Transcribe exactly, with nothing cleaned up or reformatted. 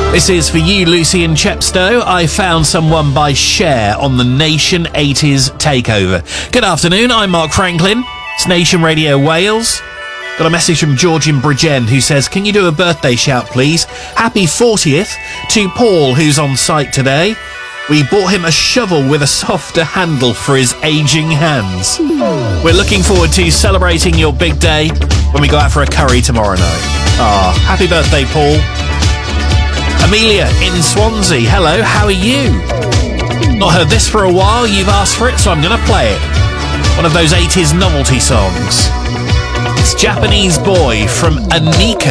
This is for you, Lucy in Chepstow. I Found Someone by Cher on the Nation eighties Takeover. Good afternoon, I'm Mark Franklin. It's Nation Radio Wales. Got a message from George in Bridgend who says, can you do a birthday shout, please? Happy fortieth to Paul, who's on site today. We bought him a shovel with a softer handle for his ageing hands. We're looking forward to celebrating your big day when we go out for a curry tomorrow night. Ah, happy birthday, Paul. Amelia in Swansea, hello, how are you? Not heard this for a while, you've asked for it, so I'm going to play it. One of those eighties novelty songs. It's Japanese Boy from Anika.